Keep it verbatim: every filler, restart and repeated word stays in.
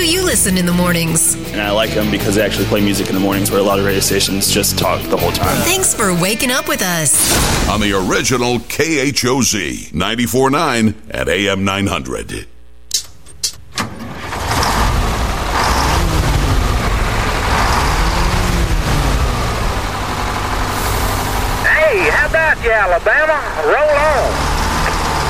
you listen in the mornings? And I like them because they actually play music in the mornings where a lot of radio stations just talk the whole time. Thanks for waking up with us. On the original K H O Z, ninety-four point nine at A M nine hundred. Hey, how about you, Alabama? Roll on.